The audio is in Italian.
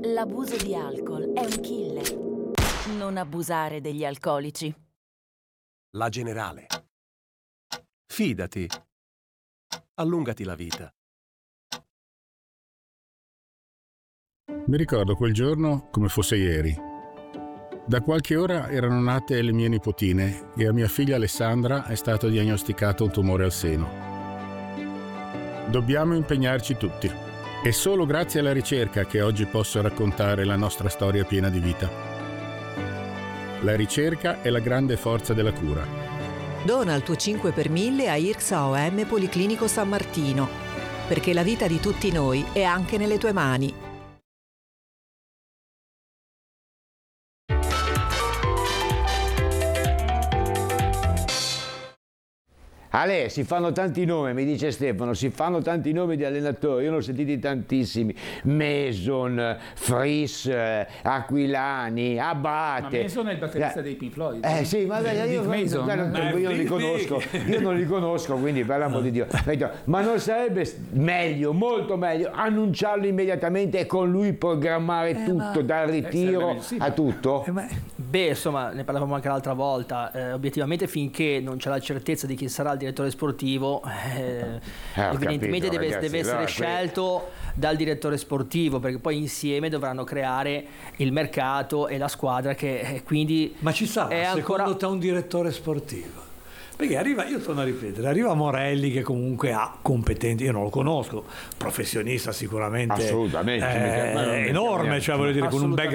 L'abuso di alcol è un killer. Non abusare degli alcolici. La Generale. Fidati. Allungati la vita. Mi ricordo quel giorno come fosse ieri. Da qualche ora erano nate le mie nipotine e a mia figlia Alessandra è stato diagnosticato un tumore al seno. Dobbiamo impegnarci tutti. È solo grazie alla ricerca che oggi posso raccontare la nostra storia piena di vita. La ricerca è la grande forza della cura. Dona il tuo 5 per 1000 a IRCSA OM Policlinico San Martino, perché la vita di tutti noi è anche nelle tue mani. Ale, si fanno tanti nomi, mi dice Stefano, si fanno tanti nomi di allenatori, io ne ho sentiti tantissimi, Mason, Friss, Aquilani, Abate. Ma Mason è il batterista dei Pink Floyd. Sì, ma io non li conosco, quindi per l'amor di Dio. Ma non sarebbe meglio, molto meglio, annunciarlo immediatamente e con lui programmare tutto, dal ritiro a tutto? Beh, insomma, ne parlavamo anche l'altra volta, obiettivamente finché non c'è la certezza di chi sarà il direttore sportivo, evidentemente deve essere scelto dal direttore sportivo, perché poi insieme dovranno creare il mercato e la squadra che quindi... Ma ci sarà secondo te un direttore sportivo? Perché arriva, io torno a ripetere, arriva Morelli che comunque ha competenti, io non lo conosco, professionista sicuramente, assolutamente, enorme, cioè voglio dire con un background